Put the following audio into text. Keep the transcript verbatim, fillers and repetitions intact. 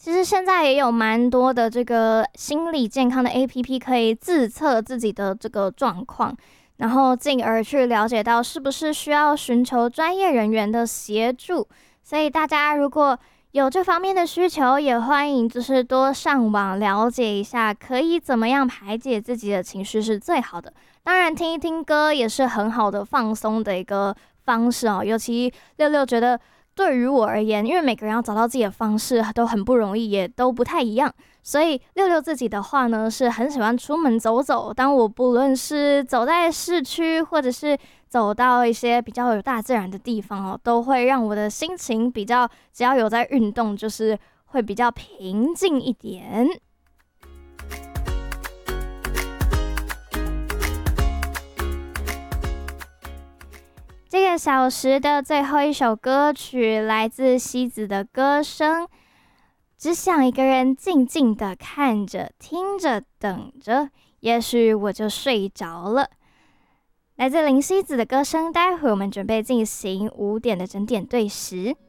其实现在也有蛮多的这个心理健康的 A P P 可以自测自己的这个状况，然后进而去了解到是不是需要寻求专业人员的协助。所以大家如果有这方面的需求，也欢迎就是多上网了解一下，可以怎么样排解自己的情绪是最好的。当然，听一听歌也是很好的放松的一个方式哦。尤其六六觉得，对于我而言，因为每个人要找到自己的方式都很不容易，也都不太一样。所以六六自己的话呢，是很喜欢出门走走。当我不论是走在市区，或者是走到一些比较有大自然的地方哦，都会让我的心情比较，只要有在运动，就是会比较平静一点。这个小时的最后一首歌曲来自西子的歌声，只想一个人静静的看着、听着、等着，也许我就睡着了。来自林夕子的歌声，待会我们准备进行五点的整点对时。